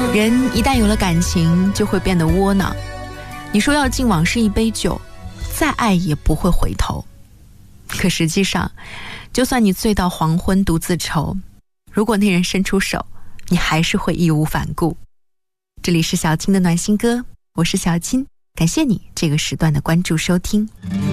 人一旦有了感情，就会变得窝囊。你说要敬往事一杯酒，再爱也不会回头。可实际上，就算你醉到黄昏独自愁，如果那人伸出手，你还是会义无反顾。这里是小青的暖心歌，我是小青，感谢你这个时段的关注收听。